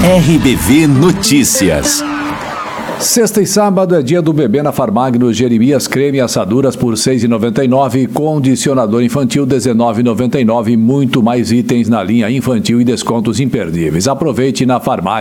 RBV Notícias. Sexta e sábado é dia do bebê na Farmagno. Jeremias creme assaduras por R$ 6,99, condicionador infantil R$ 19,99 e muito mais itens na linha infantil e descontos imperdíveis. Aproveite na Farmagno.